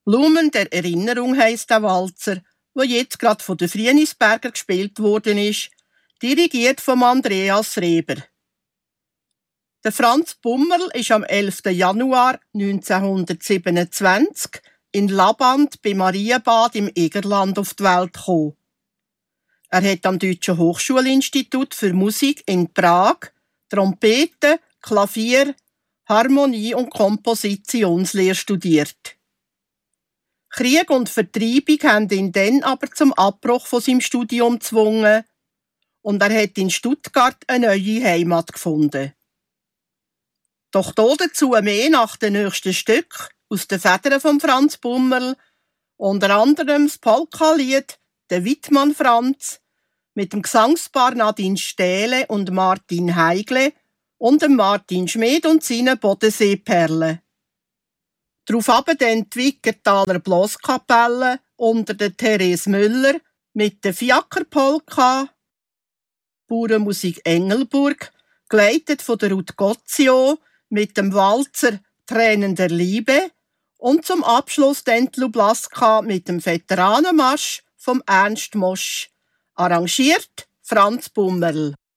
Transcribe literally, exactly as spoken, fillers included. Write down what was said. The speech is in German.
Blumen der Erinnerung heisst der Walzer, wo jetzt gerade von den Frienisberger gespielt worden ist, dirigiert von Andreas Reber. Der Franz Bummerl ist am elften Januar neunzehnhundertsiebenundzwanzig in Laband bei Marienbad im Egerland auf die Welt gekommen. Er hat am Deutschen Hochschulinstitut für Musik in Prag Trompete, Klavier, Harmonie und Kompositionslehre studiert. Krieg und Vertreibung haben ihn dann aber zum Abbruch von seinem Studium gezwungen und er hat in Stuttgart eine neue Heimat gefunden. Doch dazu mehr nach den nächsten Stück aus den Federn von Franz Bummerl, unter anderem das Polka-Lied «Der Wittmann Franz» mit dem Gesangspaar Nadine Stähle und Martin Heigle und dem Martin Schmid und seinen Bodenseeperlen. Daraufhin dann die Wickertaler Bloskapelle unter der Therese Müller mit der Fiakerpolka, Bauernmusik Engelburg, geleitet von der Ruth Gotzio mit dem Walzer Tränen der Liebe und zum Abschluss dann die Lublaska mit dem Veteranenmarsch vom Ernst Mosch. Arrangiert Franz Bummerl.